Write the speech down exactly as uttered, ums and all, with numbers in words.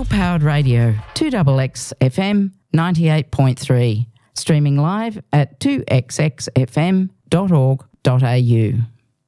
Powered Radio, two X X F M ninety-eight point three, streaming live at two x x f m dot org dot a u.